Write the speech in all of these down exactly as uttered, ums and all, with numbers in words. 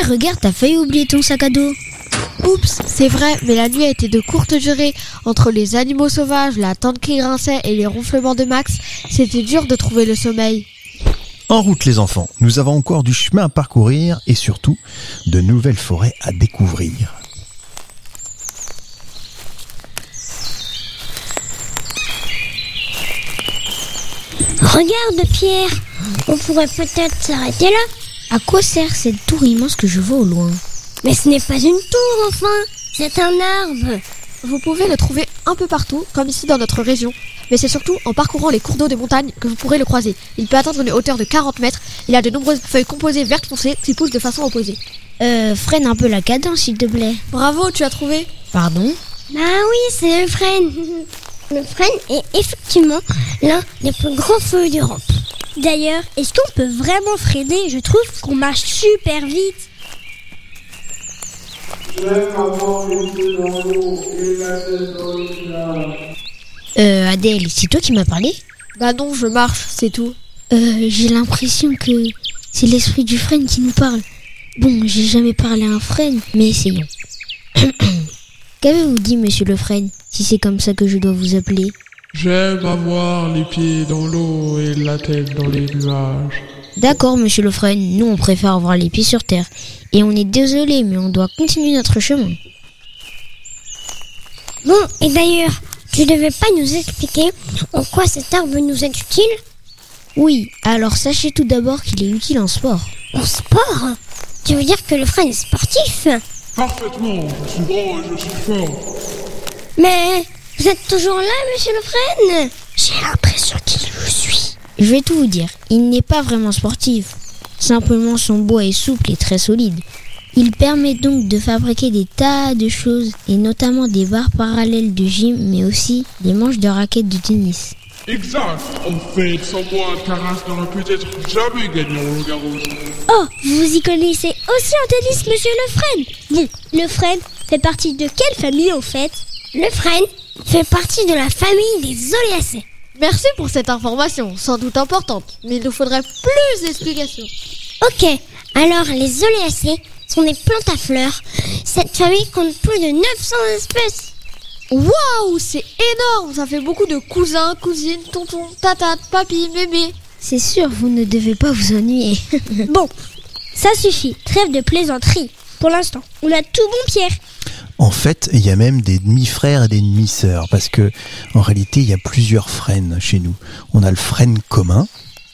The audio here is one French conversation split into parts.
Pierre, regarde, t'as failli oublier ton sac à dos. Oups, c'est vrai, mais la nuit a été de courte durée. Entre les animaux sauvages, la tente qui grinçait et les ronflements de Max, c'était dur de trouver le sommeil. En route les enfants, nous avons encore du chemin à parcourir et surtout de nouvelles forêts à découvrir. Regarde Pierre, on pourrait peut-être s'arrêter là. À quoi sert cette tour immense que je vois au loin? Mais ce n'est pas une tour enfin, c'est un arbre. Vous pouvez le trouver un peu partout, comme ici dans notre région. Mais c'est surtout en parcourant les cours d'eau des montagnes que vous pourrez le croiser. Il peut atteindre une hauteur de quarante mètres. Il a de nombreuses feuilles composées vertes foncées qui poussent de façon opposée. Euh, freine un peu la cadence s'il te plaît. Bravo, tu as trouvé. Pardon? Bah oui, c'est le frêne. Le frêne est effectivement l'un des plus gros feuilles d'Europe. D'ailleurs, est-ce qu'on peut vraiment freiner? Je trouve qu'on marche super vite. Euh, Adèle, c'est toi qui m'as parlé? Bah non, je marche, c'est tout. Euh, j'ai l'impression que c'est l'esprit du frêne qui nous parle. Bon, j'ai jamais parlé à un frêne, mais essayons. Qu'avez-vous dit, monsieur le frêne, si c'est comme ça que je dois vous appeler? J'aime avoir les pieds dans l'eau et la tête dans les nuages. D'accord, monsieur le frêne, nous on préfère avoir les pieds sur terre. Et on est désolé, mais on doit continuer notre chemin. Bon, et d'ailleurs, tu devais pas nous expliquer en quoi cet arbre nous est utile? Oui, alors sachez tout d'abord qu'il est utile en sport. En sport? Tu veux dire que le frêne est sportif? Parfaitement, je suis grand et je suis fort. Mais vous êtes toujours là, monsieur le frêne? J'ai l'impression qu'il vous suit. Je vais tout vous dire, il n'est pas vraiment sportif. Simplement son bois est souple et très solide. Il permet donc de fabriquer des tas de choses, et notamment des barres parallèles de gym, mais aussi des manches de raquettes de tennis. Exact. En fait, sans moi, Caras n'aurait peut-être jamais gagné en Roland-Garros. Oh, vous y connaissez aussi en tennis, monsieur le frêne? Bon, le frêne fait partie de quelle famille, au fait? Le frêne fait partie de la famille des Oléacées. Merci pour cette information, sans doute importante, mais il nous faudrait plus d'explications. Ok, alors les Oléacées sont des plantes à fleurs. Cette famille compte plus de neuf cents espèces. Waouh, c'est énorme. Ça fait beaucoup de cousins, cousines, tontons, tatates, papis, mémés. C'est sûr, vous ne devez pas vous ennuyer. Bon, ça suffit, trêve de plaisanterie. Pour l'instant, on a tout bon, Pierre. En fait, il y a même des demi-frères et des demi-sœurs, parce que en réalité, il y a plusieurs frênes chez nous. On a le frêne commun,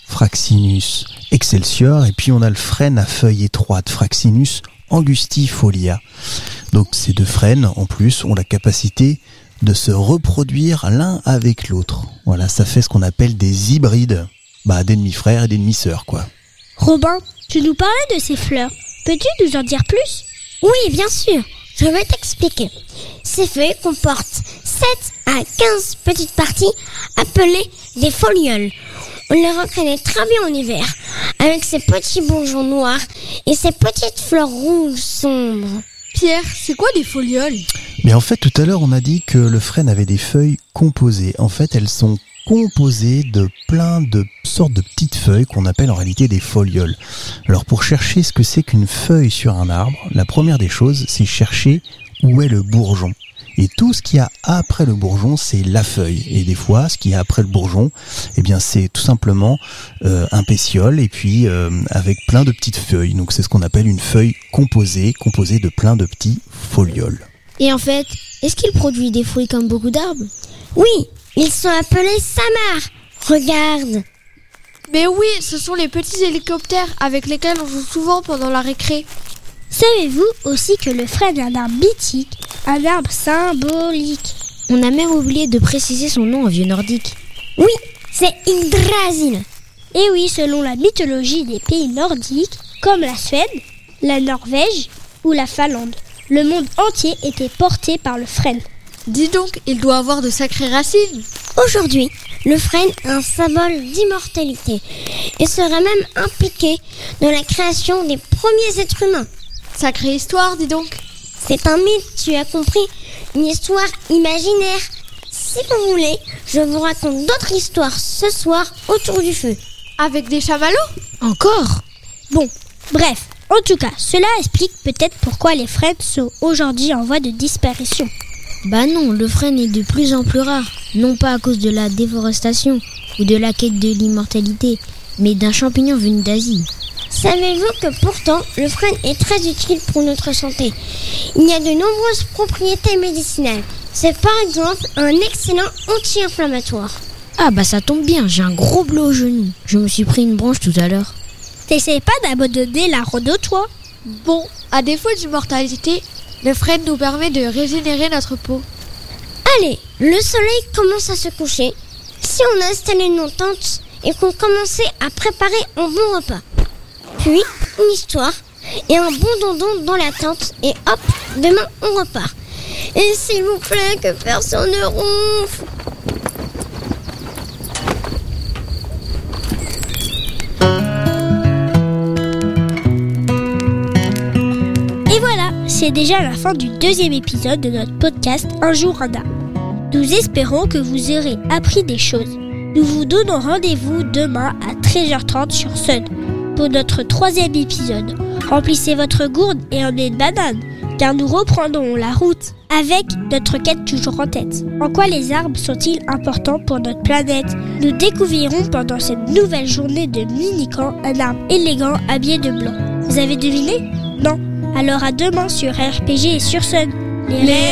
Fraxinus excelsior, et puis on a le frêne à feuilles étroites, Fraxinus angustifolia. Donc ces deux frênes, en plus, ont la capacité de se reproduire l'un avec l'autre. Voilà, ça fait ce qu'on appelle des hybrides. Bah, des demi-frères et des demi-sœurs, quoi. Robin, tu nous parlais de ces fleurs. Peux-tu nous en dire plus? Oui, bien sûr. Je vais t'expliquer. Ces feuilles comportent sept à quinze petites parties appelées des folioles. On les reconnaît très bien en hiver, avec ces petits bourgeons noirs et ces petites fleurs rouges sombres. Pierre, c'est quoi des folioles? Mais en fait, tout à l'heure, on a dit que le frêne avait des feuilles composées. En fait, elles sont composées de plein de sortes de petites feuilles qu'on appelle en réalité des folioles. Alors, pour chercher ce que c'est qu'une feuille sur un arbre, la première des choses, c'est chercher où est le bourgeon. Et tout ce qu'il y a après le bourgeon, c'est la feuille. Et des fois, ce qu'il y a après le bourgeon, eh bien, c'est tout simplement euh, un pétiole et puis euh, avec plein de petites feuilles. Donc, c'est ce qu'on appelle une feuille composée, composée de plein de petits folioles. Et en fait, est-ce qu'il produit des fruits comme beaucoup d'arbres? Oui, ils sont appelés samars. Regarde. Mais oui, ce sont les petits hélicoptères avec lesquels on joue souvent pendant la récré. Savez-vous aussi que le frêne est un arbre mythique, un arbre symbolique? On a même oublié de préciser son nom en vieux nordique. Oui, c'est Yggdrasil. Et oui, selon la mythologie des pays nordiques, comme la Suède, la Norvège ou la Finlande, le monde entier était porté par le frêne. Dis donc, il doit avoir de sacrées racines. Aujourd'hui, le frêne est un symbole d'immortalité et serait même impliqué dans la création des premiers êtres humains. Sacrée histoire, dis donc. C'est un mythe, tu as compris, une histoire imaginaire. Si vous voulez, je vous raconte d'autres histoires ce soir autour du feu. Avec des chamallows? Encore? Bon, bref, En tout cas, cela explique peut-être pourquoi les frênes sont aujourd'hui en voie de disparition. Bah non, le frêne est de plus en plus rare, non pas à cause de la déforestation ou de la quête de l'immortalité, mais d'un champignon venu d'Asie. Savez-vous que pourtant, le frêne est très utile pour notre santé? Il y a de nombreuses propriétés médicinales. C'est par exemple un excellent anti-inflammatoire. Ah bah ça tombe bien, j'ai un gros bleu au genou. Je me suis pris une branche tout à l'heure. T'essayes pas d'abandonner la rando, toi? Bon, à défaut d'immortalité, le frêne nous permet de régénérer notre peau. Allez, le soleil commence à se coucher. Si on installait nos tentes et qu'on commençait à préparer un bon repas, puis une histoire et un bon dondon dans la tente et hop, demain on repart. Et s'il vous plaît, que personne ne ronfle. Et voilà, c'est déjà la fin du deuxième épisode de notre podcast Un jour un arbre. Nous espérons que vous aurez appris des choses. Nous vous donnons rendez-vous demain à treize heures trente sur Sun pour notre troisième épisode. Remplissez votre gourde et emmenez une banane, car nous reprendrons la route avec notre quête toujours en tête. En quoi les arbres sont-ils importants pour notre planète? Nous découvrirons pendant cette nouvelle journée de mini-camp un arbre élégant habillé de blanc. Vous avez deviné? Non? Alors à demain sur R P G et sur Sun. Les